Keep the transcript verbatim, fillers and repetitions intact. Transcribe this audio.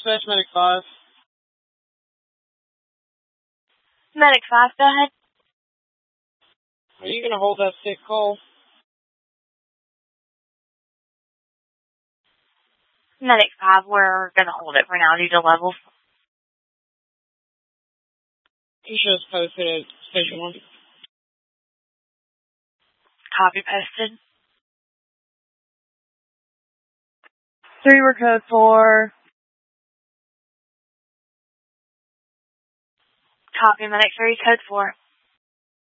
Dispatch Medic five. Medic five, go ahead. Are you going to hold that sick call? Medic five, we're going to hold it for now due to levels. You should have posted at Station one. Copy posted. Three were code four. Copy, Medic three, code four.